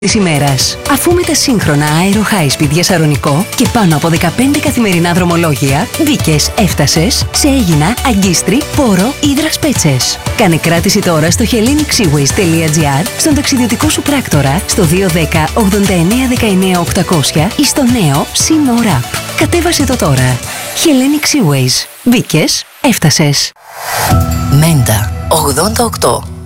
της ημέρας. Αφού με τα σύγχρονα Aero High Speed για Σαρονικό και πάνω από 15 καθημερινά δρομολόγια, μπήκες, έφτασες, σε Αίγινα, Αγκίστρι, Πόρο ή Δρασπέτσες. Κάνε κράτηση τώρα στο hellenicsseaways.gr, στον ταξιδιωτικό σου πράκτορα, στο 210 89 19 800 ή στο νέο Σύνορα. Κατέβασε το τώρα. Hellenic Seaways. Μπήκες, έφτασες. Μέντα 88.